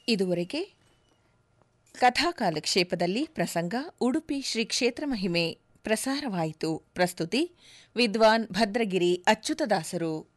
ಇದುವರೆಗೆ ಕಥಾಕಾಲಕ್ಷೇಪದಲ್ಲಿ ಪ್ರಸಂಗ ಉಡುಪಿ ಶ್ರೀ ಕ್ಷೇತ್ರ ಮಹಿಮೆ ಪ್ರಸಾರವಾಯಿತು. ಪ್ರಸ್ತುತಿ ವಿದ್ವಾನ್ ಭದ್ರಗಿರಿ ಅಚ್ಯುತದಾಸರು.